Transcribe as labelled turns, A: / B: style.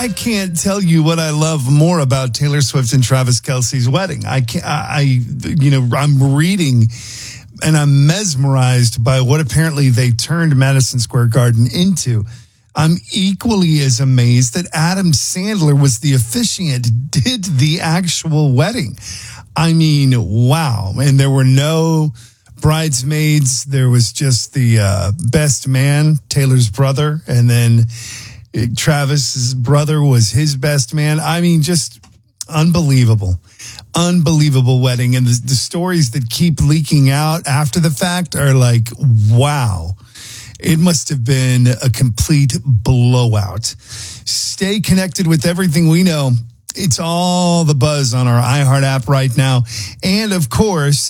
A: I can't tell you what I love more about Taylor Swift and Travis Kelce's wedding. I'm reading and I'm mesmerized by what apparently they turned Madison Square Garden into. I'm equally as amazed that Adam Sandler was the officiant, did the actual wedding. I mean, wow. And there were no bridesmaids. There was just the best man, Taylor's brother, and then Travis's brother was his best man. I mean, just unbelievable wedding. And the stories that keep leaking out after the fact are like, wow, it must have been a complete blowout. Stay connected with everything we know. It's all the buzz on our iHeart app right now. And of course,